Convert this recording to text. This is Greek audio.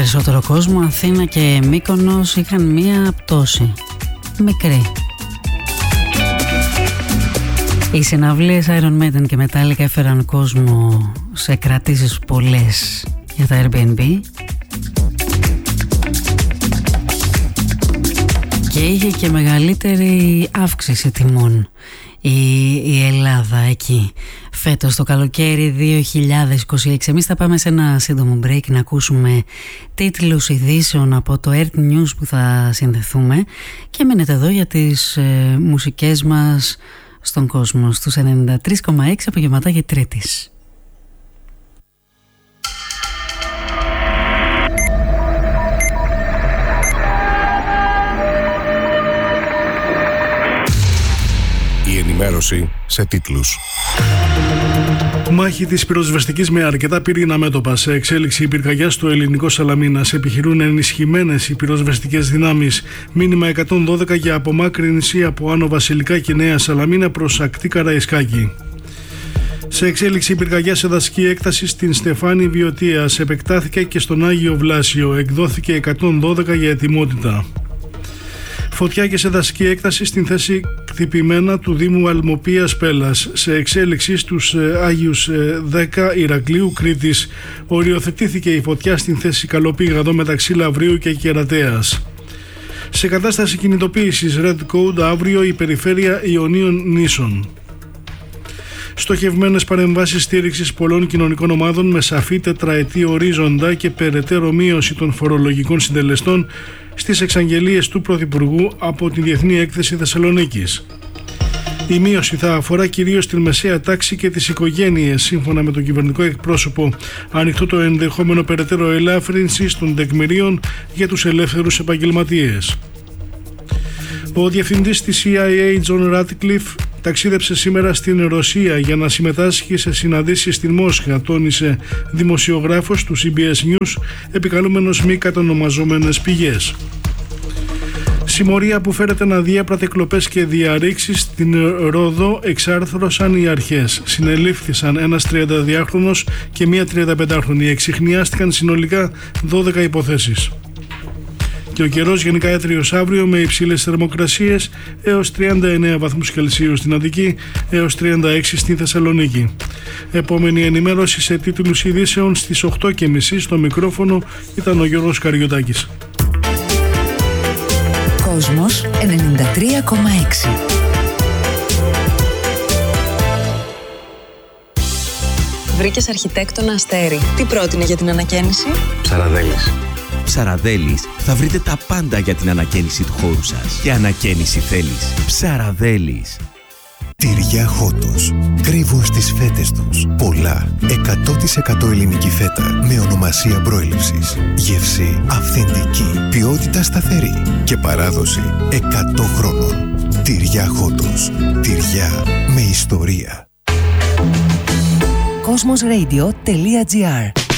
περισσότερο κόσμο. Αθήνα και Μύκονος είχαν μία πτώση μικρή. Οι συναυλίες Iron Maiden και Metallica έφεραν κόσμο σε κρατήσεις πολλές για τα Airbnb και είχε και μεγαλύτερη αύξηση τιμών η Ελλάδα εκεί φέτος το καλοκαίρι 2026. Εμείς θα πάμε σε ένα σύντομο break να ακούσουμε τίτλους ειδήσεων από το Earth News που θα συνδεθούμε και μείνετε εδώ για τις μουσικές μας στον κόσμο στους 93,6 απογευματάκι Τρίτης. Η ενημέρωση σε τίτλους. Μάχη της πυροσβεστικής με αρκετά πυρήνα μέτωπα. Σε εξέλιξη η πυρκαγιά στο ελληνικό Σαλαμίνας. Επιχειρούν ενισχυμένες οι πυροσβεστικές δυνάμεις. Μήνυμα 112 για απομάκρυνση από Άνω Βασιλικά και Νέα Σαλαμίνα προς ακτή Καραϊσκάκη. Σε εξέλιξη η πυρκαγιά σε δασική έκταση στην Στεφάνη Βιωτίας. Επεκτάθηκε και στον Άγιο Βλάσιο. Εκδόθηκε 112 για ετοιμότητα. Φωτιά και σε δασική έκταση στην θέση κτυπημένα του Δήμου Αλμοπίας Πέλλας. Σε εξέλιξη στους Άγιους 10 Ηρακλείου Κρήτης. Οριοθετήθηκε η φωτιά στην θέση Καλοπήγαδο μεταξύ Λαβρίου και Κερατέας. Σε κατάσταση κινητοποίησης Red Code αύριο η περιφέρεια Ιωνίων Νήσων. Στοχευμένες παρεμβάσεις στήριξης πολλών κοινωνικών ομάδων με σαφή τετραετή ορίζοντα και περαιτέρω μείωση των φορολογικών συντελεστών στις εξαγγελίες του Πρωθυπουργού από τη Διεθνή Έκθεση Θεσσαλονίκης. Η μείωση θα αφορά κυρίως την μεσαία τάξη και τις οικογένειες, σύμφωνα με τον κυβερνητικό εκπρόσωπο. Ανοιχτό το ενδεχόμενο περαιτέρω ελάφρυνσης των τεκμηρίων για τους ελεύθερους επαγγελματίες. Ο διευθυντής της CIA, John Ratcliffe, ταξίδεψε σήμερα στην Ρωσία για να συμμετάσχει σε συναντήσεις στην Μόσχα, τόνισε δημοσιογράφος του CBS News, επικαλούμενος μη κατονομαζόμενες πηγές. Συμμορία που φέρεται να διέπρατε κλοπές και διαρρήξεις στην Ρόδο εξάρθρωσαν οι αρχές. Συνελήφθησαν ένας 32χρονος και μία 35χρονη. Εξιχνιάστηκαν συνολικά 12 υποθέσεις. Και ο καιρός γενικά έτριος αύριο με υψηλές θερμοκρασίες έως 39 βαθμούς Κελσίου στην Αττική, έως 36 στη Θεσσαλονίκη. Επόμενη ενημέρωση σε τίτλους ειδήσεων στις 8:30 στο μικρόφωνο ήταν ο Γιώργος Καριωτάκης. Κόσμος 93,6. Βρήκες αρχιτέκτονα Αστέρι. Τι πρότεινε για την ανακαίνιση? Ψαραδέλης. Ψαραδέλης θα βρείτε τα πάντα για την ανακαίνιση του χώρου σας. Και ανακαίνιση θέλεις. Ψαραδέλης. Τυριά Χότος. Κρύβουν στις φέτες τους πολλά 100% ελληνική φέτα με ονομασία προέλευσης. Γεύση αυθεντική, ποιότητα σταθερή και παράδοση 100 χρόνων. Τυριά Χότος. Τυριά με ιστορία. Cosmosradio.gr